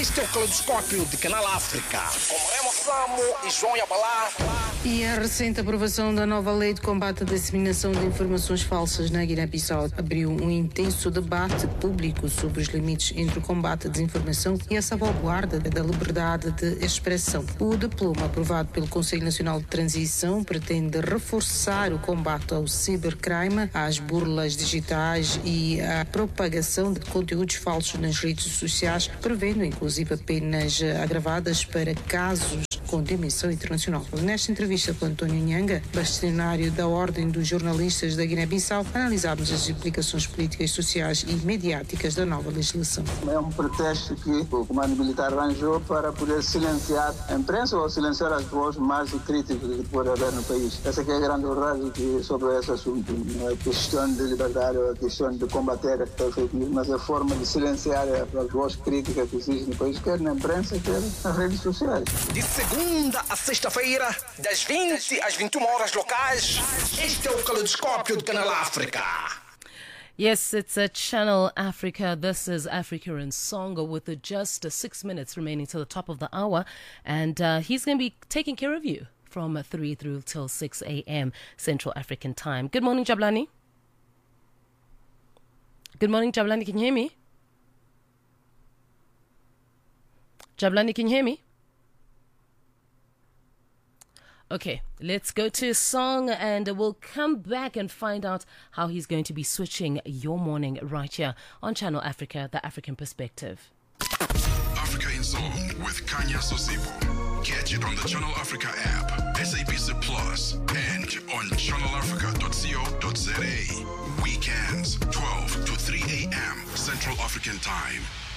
Este é o Caleidoscópio de Canal África, com Remo Samo e João Yabalá. E a recente aprovação da nova lei de combate à disseminação de informações falsas na Guiné-Bissau abriu um intenso debate público sobre os limites entre o combate à desinformação e a salvaguarda da liberdade de expressão. O diploma aprovado pelo Conselho Nacional de Transição pretende reforçar o combate ao cibercrime, às burlas digitais e à propagação de conteúdos falsos nas redes sociais, prevendo inclusive penas agravadas para casos com dimensão internacional. Nesta entrevista com António Nhanga, bastonário da Ordem dos Jornalistas da Guiné-Bissau, analisámos as implicações políticas, sociais e mediáticas da nova legislação. É um pretexto que o comando militar arranjou para poder silenciar a imprensa ou silenciar as vozes mais críticas que pode haver no país. Essa que é a grande verdade sobre esse assunto. Não é questão de liberdade, é questão de combater a fake news, mas é a forma de silenciar as vozes críticas que existem no país, quer na imprensa, quer nas redes sociais. De segunda a sexta-feira, das 20 às 21 horas locais, este é o Caleidoscópio de Canal África. Yes, it's a Channel Africa. This is Africa in Song with just 6 minutes remaining till the top of the hour. And he's going to be taking care of you from 3 through till 6 a.m. Central African time. Good morning, Jablani. Good morning, Jablani. Can you hear me? Jablani, can you hear me? Okay, let's go to a song and we'll come back and find out how he's going to be switching your morning right here on Channel Africa, the African perspective. Africa in Song with Kanya Sosipo. Catch it on the Channel Africa app, SABC Plus, and on channelafrica.co.za. Weekends, 12 to 3 a.m. Central African Time.